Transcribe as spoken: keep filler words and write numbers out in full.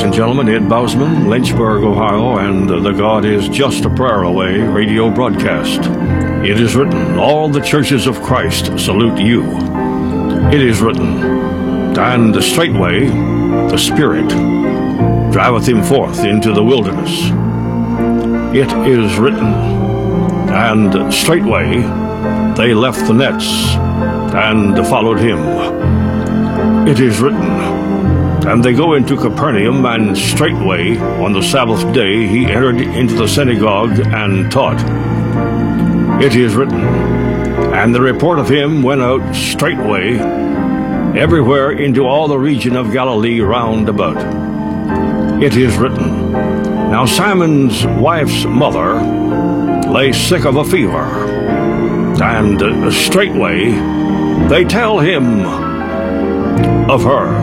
ladies and gentlemen. Ed Bousman, Lynchburg, Ohio, and the God is Just a Prayer Away radio broadcast. It is written, all the churches of Christ salute you. It is written, and straightway the Spirit driveth him forth into the wilderness. It is written, and straightway they left the nets and followed him. It is written, and they go into Capernaum, and straightway on the Sabbath day he entered into the synagogue and taught. It is written, and the report of him went out straightway everywhere into all the region of Galilee round about. It is written, now Simon's wife's mother lay sick of a fever, and straightway they tell him of her.